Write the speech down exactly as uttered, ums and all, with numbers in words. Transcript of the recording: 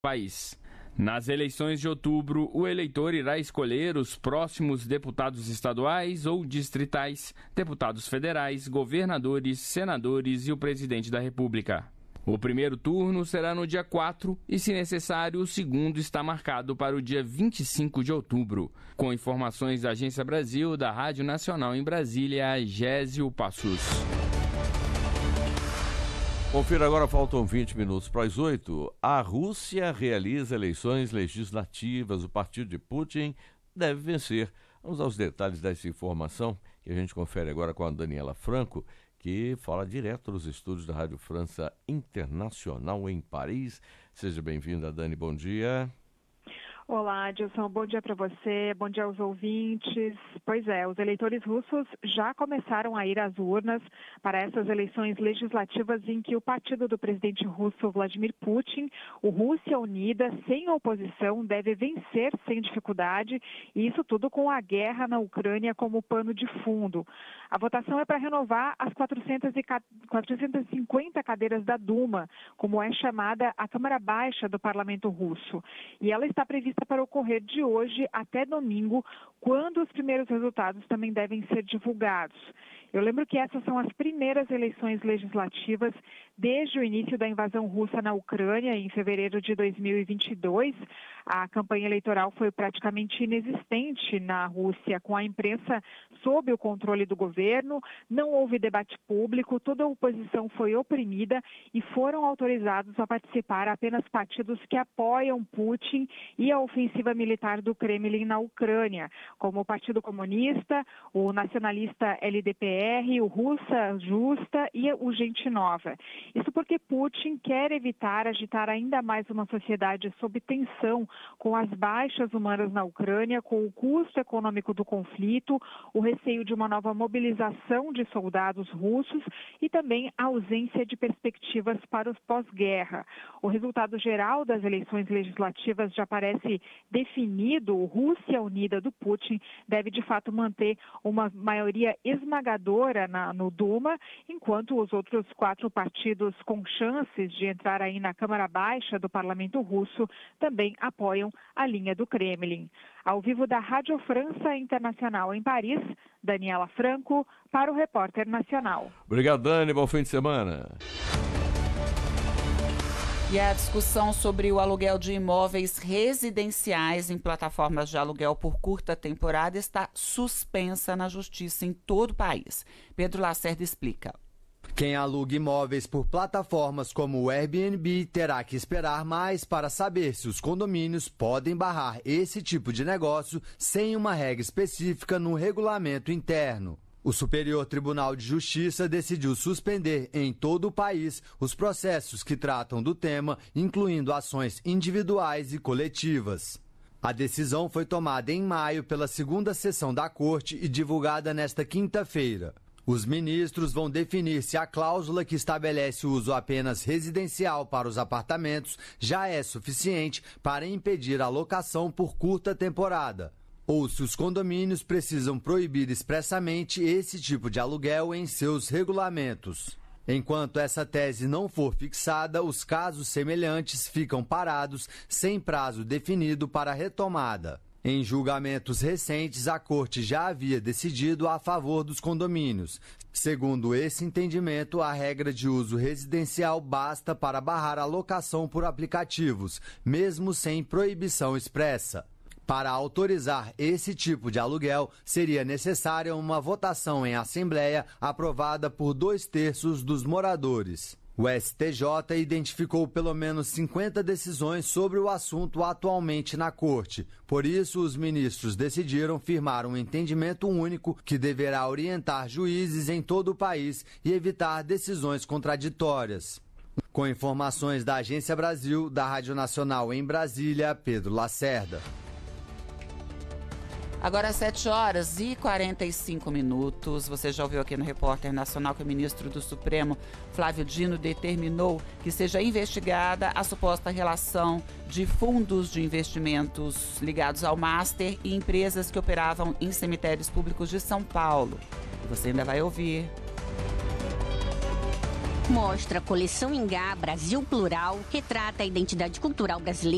país. Nas eleições de outubro, o eleitor irá escolher os próximos deputados estaduais ou distritais, deputados federais, governadores, senadores e o presidente da República. O primeiro turno será no dia quatro e, se necessário, o segundo está marcado para o dia vinte e cinco de outubro. Com informações da Agência Brasil, da Rádio Nacional em Brasília, Gésio Passos. Confira agora, faltam vinte minutos para as oito. A Rússia realiza eleições legislativas. O partido de Putin deve vencer. Vamos aos detalhes dessa informação que a gente confere agora com a Daniela Franco, que fala direto dos estúdios da Rádio França Internacional em Paris. Seja bem-vinda, Dani. Bom dia. Olá, Adilson. Bom dia para você, bom dia aos ouvintes. Pois é, os eleitores russos já começaram a ir às urnas para essas eleições legislativas em que o partido do presidente russo Vladimir Putin, o Rússia Unida, sem oposição, deve vencer sem dificuldade, e isso tudo com a guerra na Ucrânia como pano de fundo. A votação é para renovar as quatrocentas e cinquenta cadeiras da Duma, como é chamada a Câmara Baixa do Parlamento Russo. E ela está prevista para ocorrer de hoje até domingo, quando os primeiros resultados também devem ser divulgados. Eu lembro que essas são as primeiras eleições legislativas desde o início da invasão russa na Ucrânia, em fevereiro de dois mil e vinte e dois. A campanha eleitoral foi praticamente inexistente na Rússia, com a imprensa sob o controle do governo, não houve debate público, toda a oposição foi oprimida e foram autorizados a participar apenas partidos que apoiam Putin e a ofensiva militar do Kremlin na Ucrânia, como o Partido Comunista, o nacionalista L D P R, o Russa Justa e o Gente Nova. Isso porque Putin quer evitar agitar ainda mais uma sociedade sob tensão, com as baixas humanas na Ucrânia, com o custo econômico do conflito, o receio de uma nova mobilização de soldados russos e também a ausência de perspectivas para os pós-guerra. O resultado geral das eleições legislativas já parece definido. O Rússia Unida do Putin deve, de fato, manter uma maioria esmagadora na, no Duma, enquanto os outros quatro partidos com chances de entrar aí na Câmara Baixa do Parlamento Russo também apoiam a linha do Kremlin. Ao vivo da Rádio França Internacional em Paris, Daniela Franco, para o Repórter Nacional. Obrigado, Dani. Bom fim de semana. E a discussão sobre o aluguel de imóveis residenciais em plataformas de aluguel por curta temporada está suspensa na Justiça em todo o país. Pedro Lacerda explica. Quem aluga imóveis por plataformas como o Airbnb terá que esperar mais para saber se os condomínios podem barrar esse tipo de negócio sem uma regra específica no regulamento interno. O Superior Tribunal de Justiça decidiu suspender em todo o país os processos que tratam do tema, incluindo ações individuais e coletivas. A decisão foi tomada em maio pela segunda sessão da Corte e divulgada nesta quinta-feira. Os ministros vão definir se a cláusula que estabelece o uso apenas residencial para os apartamentos já é suficiente para impedir a locação por curta temporada, ou se os condomínios precisam proibir expressamente esse tipo de aluguel em seus regulamentos. Enquanto essa tese não for fixada, os casos semelhantes ficam parados sem prazo definido para retomada. Em julgamentos recentes, a Corte já havia decidido a favor dos condomínios. Segundo esse entendimento, a regra de uso residencial basta para barrar a locação por aplicativos, mesmo sem proibição expressa. Para autorizar esse tipo de aluguel, seria necessária uma votação em assembleia aprovada por dois terços dos moradores. O S T J identificou pelo menos cinquenta decisões sobre o assunto atualmente na Corte. Por isso, os ministros decidiram firmar um entendimento único que deverá orientar juízes em todo o país e evitar decisões contraditórias. Com informações da Agência Brasil, da Rádio Nacional em Brasília, Pedro Lacerda. Agora sete horas e quarenta e cinco minutos. Você já ouviu aqui no Repórter Nacional que o ministro do Supremo, Flávio Dino, determinou que seja investigada a suposta relação de fundos de investimentos ligados ao Master e empresas que operavam em cemitérios públicos de São Paulo. Você ainda vai ouvir. Mostra a coleção Ingá Brasil Plural, retrata a identidade cultural brasileira.